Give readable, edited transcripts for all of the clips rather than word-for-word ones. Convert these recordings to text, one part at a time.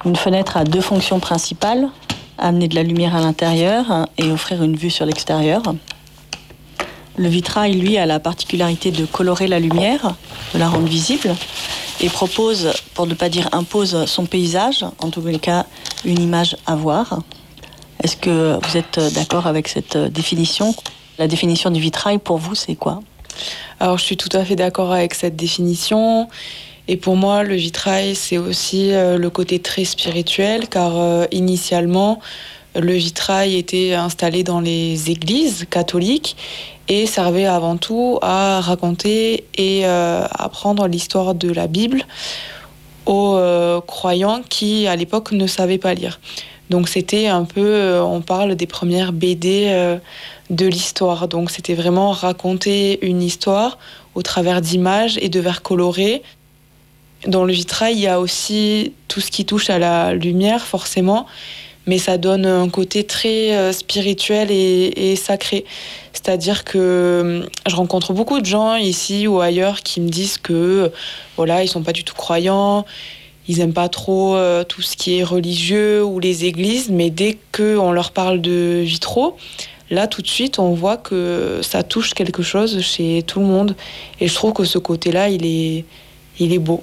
Une fenêtre a deux fonctions principales, amener de la lumière à l'intérieur et offrir une vue sur l'extérieur. Le vitrail, lui, a la particularité de colorer la lumière, de la rendre visible, et propose, pour ne pas dire impose, son paysage, en tous les cas, une image à voir. Est-ce que vous êtes d'accord avec cette définition ? La définition du vitrail, pour vous, c'est quoi ? Alors, je suis tout à fait d'accord avec cette définition. Et pour moi, le vitrail, c'est aussi le côté très spirituel, car initialement, le vitrail était installé dans les églises catholiques et servait avant tout à raconter et apprendre l'histoire de la Bible aux croyants qui, à l'époque, ne savaient pas lire. Donc c'était un peu, on parle des premières BD de l'histoire. Donc c'était vraiment raconter une histoire au travers d'images et de vers colorés. Dans le vitrail, il y a aussi tout ce qui touche à la lumière, forcément, mais ça donne un côté très spirituel et sacré. C'est-à-dire que je rencontre beaucoup de gens ici ou ailleurs qui me disent que voilà, ils sont pas du tout croyants, ils aiment pas trop tout ce qui est religieux ou les églises, mais dès qu'on leur parle de vitraux, là tout de suite on voit que ça touche quelque chose chez tout le monde. Et je trouve que ce côté-là, il est beau.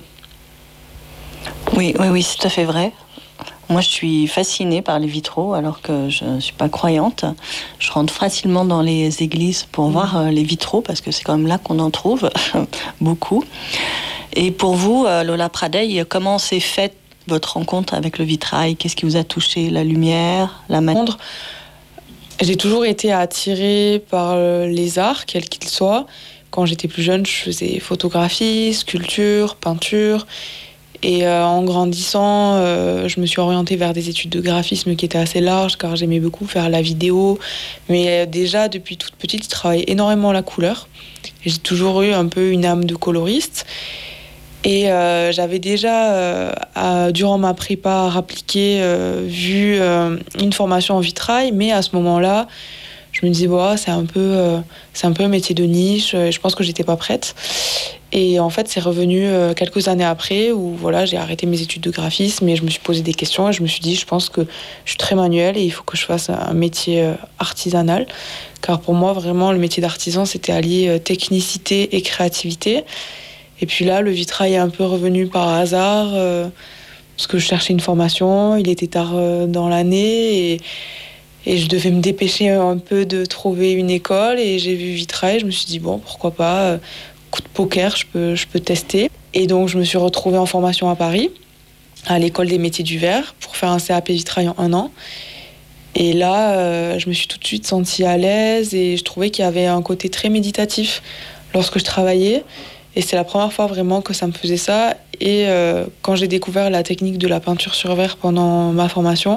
Oui, c'est tout à fait vrai. Moi, je suis fascinée par les vitraux, alors que je ne suis pas croyante. Je rentre facilement dans les églises pour voir les vitraux, parce que c'est quand même là qu'on en trouve beaucoup. Et pour vous, Lola Pradey, comment s'est faite votre rencontre avec le vitrail ? Qu'est-ce qui vous a touché ? La lumière, la manière ? J'ai toujours été attirée par les arts, quels qu'ils soient. Quand j'étais plus jeune, je faisais photographie, sculpture, peinture. Et en grandissant, je me suis orientée vers des études de graphisme qui étaient assez larges, car j'aimais beaucoup faire la vidéo. Mais déjà, depuis toute petite, je travaillais énormément la couleur. J'ai toujours eu un peu une âme de coloriste. Et j'avais déjà, durant ma prépa art appliqué, vu une formation en vitrail. Mais à ce moment-là, je me disais, c'est un peu un métier de niche. Je pense que j'étais pas prête. Et en fait, c'est revenu quelques années après où voilà, j'ai arrêté mes études de graphisme et je me suis posé des questions et je me suis dit, je pense que je suis très manuelle et il faut que je fasse un métier artisanal. Car pour moi, vraiment, le métier d'artisan, c'était allier technicité et créativité. Et puis là, le vitrail est un peu revenu par hasard parce que je cherchais une formation. Il était tard dans l'année et je devais me dépêcher un peu de trouver une école. Et j'ai vu vitrail, je me suis dit, pourquoi pas coup de poker, je peux tester. Et donc, je me suis retrouvée en formation à Paris, à l'école des métiers du verre, pour faire un CAP vitrail en 1 an. Et là, je me suis tout de suite sentie à l'aise et je trouvais qu'il y avait un côté très méditatif lorsque je travaillais. Et c'est la première fois vraiment que ça me faisait ça. Et quand j'ai découvert la technique de la peinture sur verre pendant ma formation,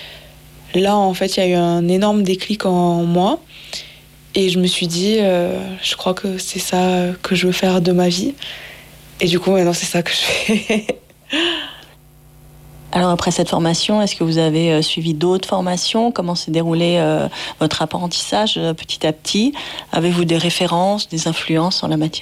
là, en fait, il y a eu un énorme déclic en moi. Et je me suis dit, je crois que c'est ça que je veux faire de ma vie. Et du coup, maintenant, c'est ça que je fais. Alors, après cette formation, est-ce que vous avez suivi d'autres formations ? Comment s'est déroulé votre apprentissage petit à petit ? Avez-vous des références, des influences en la matière ?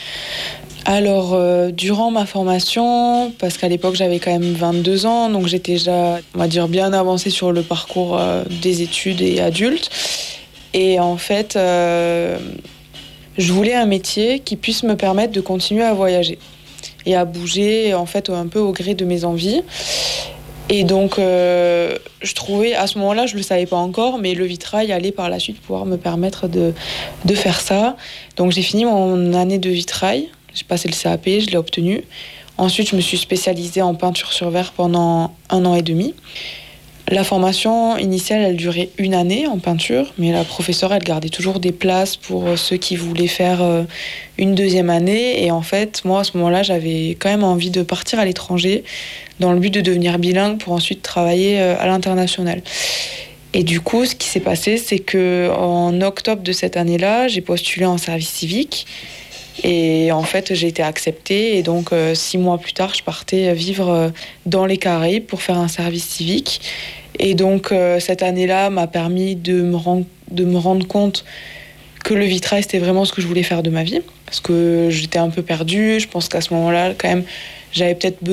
Alors, durant ma formation, parce qu'à l'époque, j'avais quand même 22 ans, donc j'étais déjà, on va dire, bien avancée sur le parcours des études et adultes. Et en fait, je voulais un métier qui puisse me permettre de continuer à voyager et à bouger, en fait, un peu au gré de mes envies. Et donc, je trouvais, à ce moment-là, je ne le savais pas encore, mais le vitrail allait par la suite pouvoir me permettre de faire ça. Donc, j'ai fini mon année de vitrail. J'ai passé le CAP, je l'ai obtenu. Ensuite, je me suis spécialisée en peinture sur verre pendant 1 an et demi. La formation initiale, elle durait 1 année en peinture, mais la professeure, elle gardait toujours des places pour ceux qui voulaient faire une 2e année. Et en fait, moi, à ce moment-là, j'avais quand même envie de partir à l'étranger dans le but de devenir bilingue pour ensuite travailler à l'international. Et du coup, ce qui s'est passé, c'est qu'en octobre de cette année-là, j'ai postulé en service civique. Et en fait, j'ai été acceptée. Et donc, 6 mois plus tard, je partais vivre dans les Caraïbes pour faire un service civique. Et donc, cette année-là m'a permis de me rendre compte que le vitrail, c'était vraiment ce que je voulais faire de ma vie. Parce que j'étais un peu perdue. Je pense qu'à ce moment-là, quand même, j'avais peut-être besoin